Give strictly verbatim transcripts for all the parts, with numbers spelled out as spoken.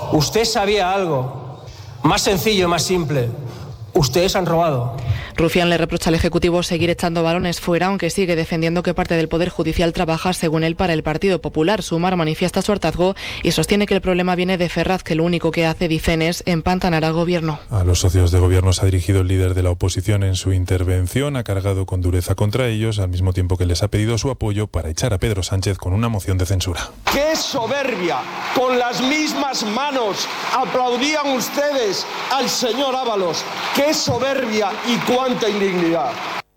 Usted sabía algo. Más sencillo, más simple. Ustedes han robado. Rufián le reprocha al Ejecutivo seguir echando balones fuera, aunque sigue defendiendo que parte del Poder Judicial trabaja, según él, para el Partido Popular. Sumar manifiesta su hartazgo y sostiene que el problema viene de Ferraz, que lo único que hace, dicen, es empantanar al Gobierno. A los socios de Gobierno se ha dirigido el líder de la oposición en su intervención. Ha cargado con dureza contra ellos, al mismo tiempo que les ha pedido su apoyo para echar a Pedro Sánchez con una moción de censura. ¡Qué soberbia! Con las mismas manos aplaudían ustedes al señor Ábalos. ¡Qué soberbia y cuánta indignidad!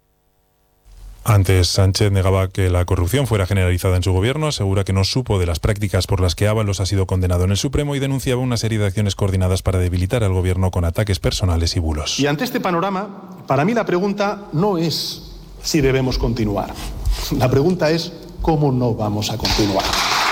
Antes, Sánchez negaba que la corrupción fuera generalizada en su gobierno, asegura que no supo de las prácticas por las que Ábalos ha sido condenado en el Supremo y denunciaba una serie de acciones coordinadas para debilitar al gobierno con ataques personales y bulos. Y ante este panorama, para mí la pregunta no es si debemos continuar. La pregunta es cómo no vamos a continuar.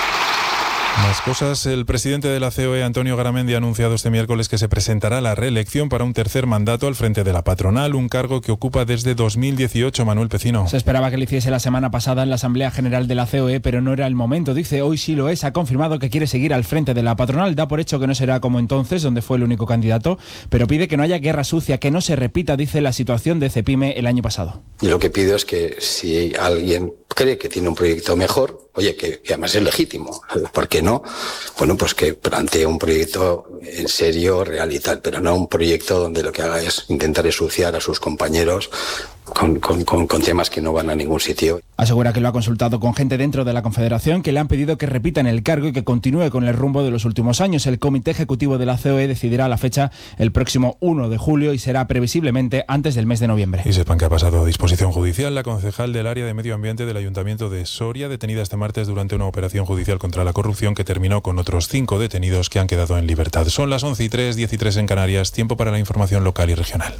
Más cosas. El presidente de la C O E, Antonio Garamendi, ha anunciado este miércoles que se presentará a la reelección para un tercer mandato al frente de la patronal, un cargo que ocupa desde dos mil dieciocho. Manuel Pecino. Se esperaba que lo hiciese la semana pasada en la Asamblea General de la C O E, pero no era el momento. Dice, hoy sí lo es. Ha confirmado que quiere seguir al frente de la patronal. Da por hecho que no será como entonces, donde fue el único candidato, pero pide que no haya guerra sucia, que no se repita, dice, la situación de Cepime el año pasado. Y lo que pido es que si alguien cree que tiene un proyecto mejor, oye, que, que además es legítimo, ¿por qué no? Bueno, pues que plantee un proyecto en serio, real y tal, pero no un proyecto donde lo que haga es intentar ensuciar a sus compañeros con, con, con, con temas que no van a ningún sitio. Asegura que lo ha consultado con gente dentro de la Confederación que le han pedido que repita en el cargo y que continúe con el rumbo de los últimos años. El Comité Ejecutivo de la C O E decidirá la fecha el próximo uno de julio y será previsiblemente antes del mes de noviembre. Y sepan que ha pasado a disposición judicial la concejal del área de medio ambiente del Ayuntamiento de Soria, detenida este martes durante una operación judicial contra la corrupción que terminó con otros cinco detenidos que han quedado en libertad. Son las once y tres, diez y tres en Canarias, tiempo para la información local y regional.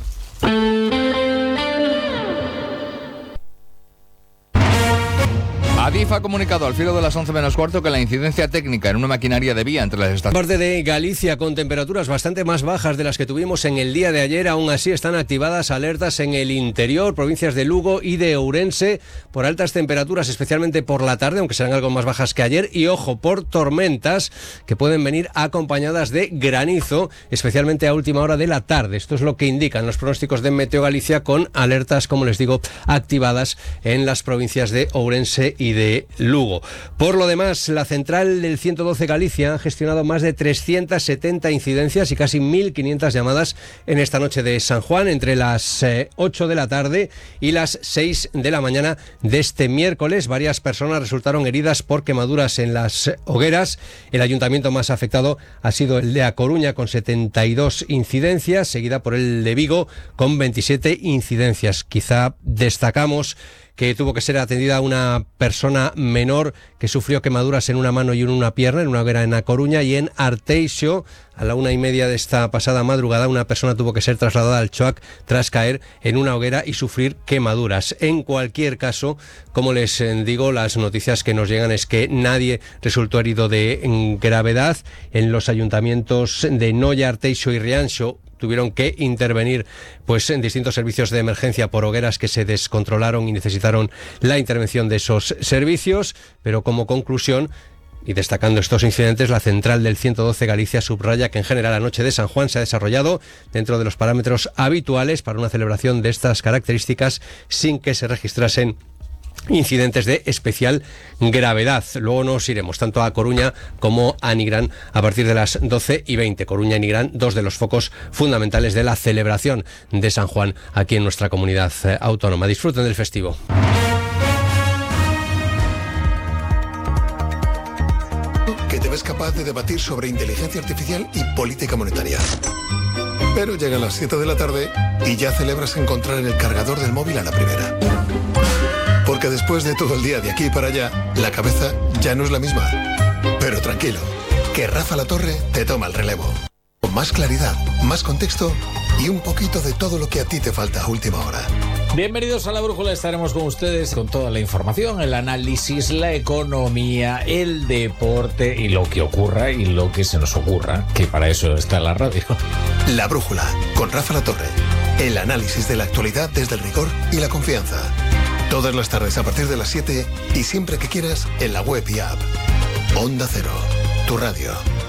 Adif ha comunicado al filo de las once menos cuarto que la incidencia técnica en una maquinaria de vía entre las estaciones. Parte de Galicia con temperaturas bastante más bajas de las que tuvimos en el día de ayer. Aún así están activadas alertas en el interior, provincias de Lugo y de Ourense, por altas temperaturas, especialmente por la tarde, aunque serán algo más bajas que ayer. Y ojo, por tormentas que pueden venir acompañadas de granizo, especialmente a última hora de la tarde. Esto es lo que indican los pronósticos de Meteo Galicia, con alertas, como les digo, activadas en las provincias de Ourense y de Lugo. Por lo demás, la central del ciento doce Galicia ha gestionado más de trescientas setenta incidencias y casi mil quinientas llamadas en esta noche de San Juan, entre las eh, ocho de la tarde y las seis de la mañana de este miércoles. Varias personas resultaron heridas por quemaduras en las hogueras. El ayuntamiento más afectado ha sido el de A Coruña, con setenta y dos incidencias, seguida por el de Vigo con veintisiete incidencias. Quizá destacamos que tuvo que ser atendida una persona menor que sufrió quemaduras en una mano y en una pierna en una hoguera en A Coruña, y en Arteixo, a la una y media de esta pasada madrugada, una persona tuvo que ser trasladada al Choac tras caer en una hoguera y sufrir quemaduras. En cualquier caso, como les digo, las noticias que nos llegan es que nadie resultó herido de gravedad. En los ayuntamientos de Noia, Arteixo y Rianxo tuvieron que intervenir pues en distintos servicios de emergencia por hogueras que se descontrolaron y necesitaron la intervención de esos servicios. Pero como conclusión, y destacando estos incidentes, la central del ciento doce Galicia subraya que en general la noche de San Juan se ha desarrollado dentro de los parámetros habituales para una celebración de estas características, sin que se registrasen incidentes de especial gravedad. Luego nos iremos tanto a Coruña como a Nigrán a partir de las doce y veinte. Coruña y Nigrán, dos de los focos fundamentales de la celebración de San Juan aquí en nuestra comunidad autónoma. Disfruten del festivo. Que te ves capaz de debatir sobre inteligencia artificial y política monetaria. Pero llegan las siete de la tarde y ya celebras encontrar el cargador del móvil a la primera. Porque después de todo el día de aquí para allá, la cabeza ya no es la misma. Pero tranquilo, que Rafa La Torre te toma el relevo. Con más claridad, más contexto y un poquito de todo lo que a ti te falta a última hora. Bienvenidos a La Brújula, estaremos con ustedes con toda la información, el análisis, la economía, el deporte y lo que ocurra y lo que se nos ocurra, que para eso está la radio. La Brújula, con Rafa La Torre. El análisis de la actualidad desde el rigor y la confianza. Todas las tardes a partir de las siete y siempre que quieras en la web y app. Onda Cero, tu radio.